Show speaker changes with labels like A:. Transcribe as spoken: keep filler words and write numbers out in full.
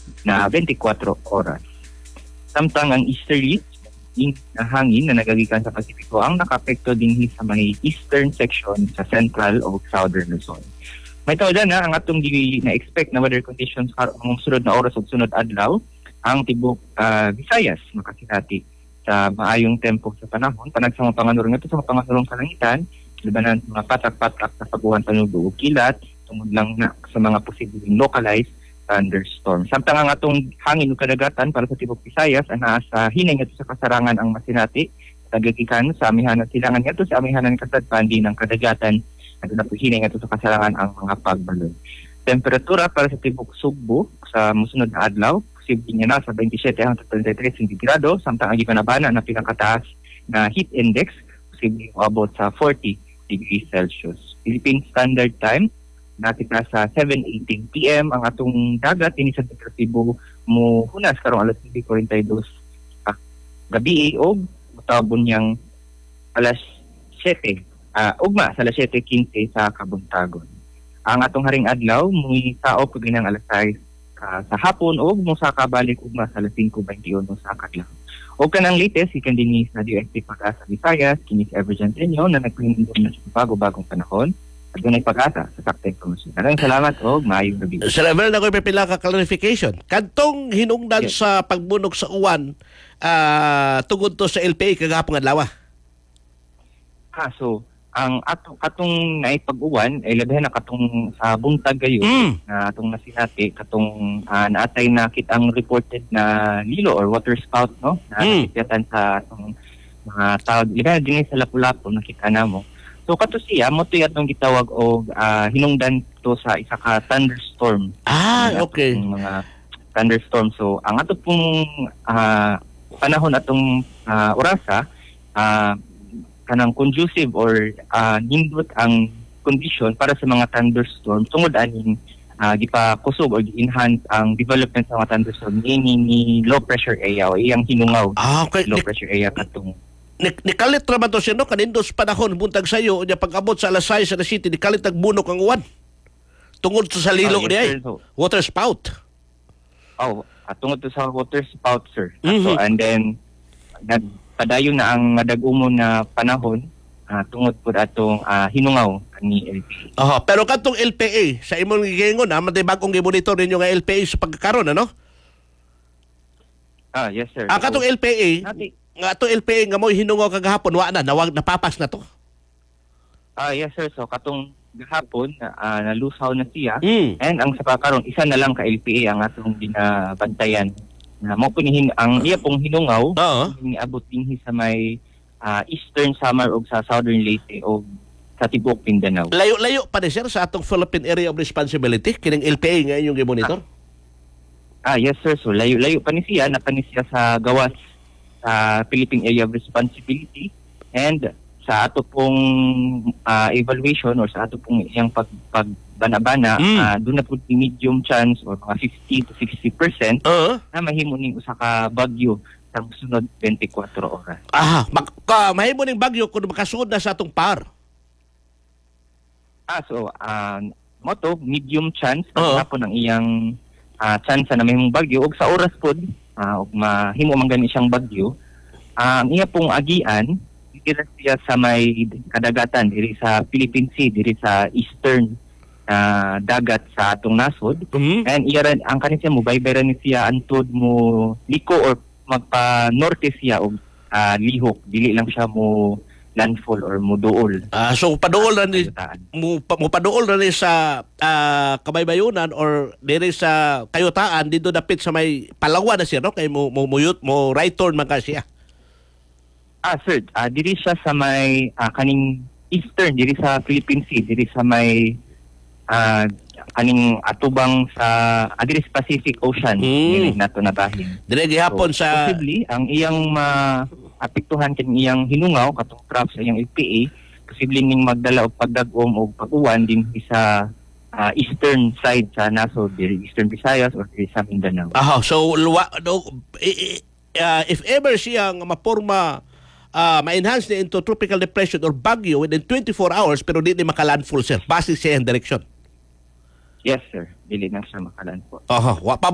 A: na twenty-four oras. Samtang ang easterly na hangin na nagagikan sa Pasipiko ang nakapekto din sa may eastern section sa central o southern Luzon. May tawad na ang atong na-expect na weather conditions ang sunod na oras o sunod adlaw ang tibok uh, Visayas makasinati sa maayong tempo sa panahon. Panag sa mga panganurong ito sa mga panganurong kalangitan, labanan sa mga patak-patak sa pagbuhan panudo o kilat, tungod lang na sa mga posibleng localized thunderstorm. Samtang ang atong hangin o kadagatan para sa tibok Visayas ang nasa hinay nga sa kasarangan ang masinati, tagagikan sa amihanan silangan nga sa amihanan kasadpan din ng kadagatan at na po hinay nga sa kasarangan ang mga pagbalon. Temperatura para sa tibok Sugbo sa musunod na adlaw, posible nga nasa twenty-seven hanggang twenty-three centigrado, samtang ang gipanabana na pinakataas na heat index, posible abot sa forty degrees Celsius. Philippine Standard Time, nakita sa seven eighteen p m ang atong dagat ini sa Deportivo mo hunas karong alas nine forty-two ah, gabi og mutabon yang alas seven ah, ugma sa alas seven fifteen sa Kabuntagon. Ang atong haring adlaw muy saop pag ginang alas six ah, sa hapon og mo sa kabalik ugma sa alas five twenty-one sa kadlaw. Og kanang latest ikan dinhi sa D O S T Pag-asa Visayas kini si Evergen Tenyo na nagpinindot na sa bago-bagong panahon. At doon ay pag-asa sa sakta informasyon. Maraming salamat o maayong gabi.
B: Sir Evel, na ko'y pipila ka clarification. Kantong hinungdan yes. sa pagbunog sa uwan uh, tungod to sa L P A kagapong adlaw.
A: Ah, so, ang atong, atong naipag-uwan ay labihan na katong sa buntag gayon mm. na atong nasinati, katong uh, naatay na kitang reported na lilo or water spout, no? Na mm. nakikiyatan sa atong mga tao. Labihan din sa Lapu-Lapu, nakita na mo. So kato siya, mo ito'y atong gitawag o uh, hinungdan to sa isa ka thunderstorm.
B: Ah, okay.
A: Mga thunderstorm. So ang ato pong uh, panahon atong uh, orasa, uh, kanang conducive or uh, nindot ang condition para sa mga thunderstorm tungod aning uh, gipakusog or gi-enhance ang development sa mga thunderstorm ni, ni, ni low pressure area o iyang hinungaw.
B: Ah, okay.
A: Low pressure area katong
B: nikalit naman to siya, no? Kanindos panahon, buntag sa'yo, niya pag-abot sa alas sais sa city, nikalit nagbunok ang uwan. Tungod sa lilo
A: oh, yes,
B: niya,
A: sir, so,
B: water spout.
A: Oh, uh, tungod to sa water spout, sir.
B: Mm-hmm.
A: So, and then, nagpadayon na ang nadag-umon na panahon, uh, tungod po atong uh, hinungaw ni L P A.
B: Oh, pero katong L P A, sa imong gigingon, ha, matay bagong gimonitor ninyo nga L P A sa pagkakaroon, ano?
A: Ah, yes, sir.
B: Ah, katong
A: so,
B: L P A, nati- nga to L P A nga mo hinungaw kagahapon wa na nawag napapas na to.
A: Ah, yes sir. So katong gahapon uh, nalusaw na siya
B: mm.
A: and ang sa pagkaron isa na lang ka L P A ang atong binabantayan na mo punihin ang iya pong hinungaw
B: uh-huh.
A: niabot dinhi sa may uh, Eastern Samar ug sa Southern Leyte o sa tibok Mindanao.
B: Layo-layo pa ni sir sa atong Philippine Area of Responsibility kining L P A nga inyong gimonitor.
A: Ah, ah yes sir. So layo-layo pa ni siya na pa ni siya sa gawas sa Philippine Area of Responsibility and sa ato pong uh, evaluation or sa ato pong iyang pag, pagbanabana mm. uh, doon na po medium chance or mga fifty to sixty percent uh-huh. na mahimo ning usa ka bagyo sa sunod twenty-four oras.
B: Aha, mag, ka, mahimo ning bagyo kung makasuod na sa atong par.
A: Ah, so uh, mo to medium chance
B: uh-huh.
A: na po ng iyang uh, chance na mahimong bagyo ug sa oras pod Uh, ug mahimo man gani siyang bagyo ang uh, iya pong agian diri siya sa may kadagatan diri sa Philippine Sea diri sa eastern uh, dagat sa atong nasod mm-hmm. and iya ran ang kanin siya mo baybay ni siya antod mo liko or magpa norte siya og uh, lihok dili lang siya mo landfall or mo duol.
B: Ah, so paduol na ni mo, mo paduol na ni sa uh, Kabaybayunan or diri sa Kayutaan dito dapit sa may Palawan na siya no kay mo mo muyot mo right turn man ka siya.
A: Ah sir, uh, diri siya sa may uh, kaning eastern diri sa Philippine Sea diri sa may uh, kaning atubang sa uh, diri sa Pacific Ocean mm. diri nato nabahin.
B: Diri gihapon so, sa
A: possibly ang iyang ma apektuhan kini iyang hinungaw katong trap sa iyang L P A posibleng ning magdala og pagdag-om o pag-uwan din sa uh, eastern side sa nasod diri Eastern Visayas or diri sa Mindanao.
B: Aha, so luwa, no, uh, if ever siyang maporma uh, ma-enhance na into tropical depression or bagyo within twenty-four hours pero di ni makalandfall sir base sa iyang direksyon.
A: Yes sir, dili na siya makalandfall.
B: Aha, wa pa